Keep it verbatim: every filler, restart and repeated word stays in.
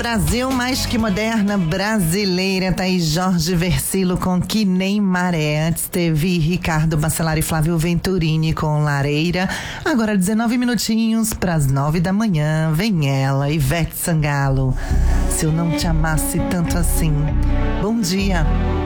Brasil mais que moderna brasileira, tá aí Jorge Versilo com Que Nem Maré. Antes teve Ricardo Bacelar e Flávio Venturini com Lareira. Agora dezenove minutinhos pras nove da manhã, vem ela, Ivete Sangalo. Se eu não te amasse tanto assim. Bom dia.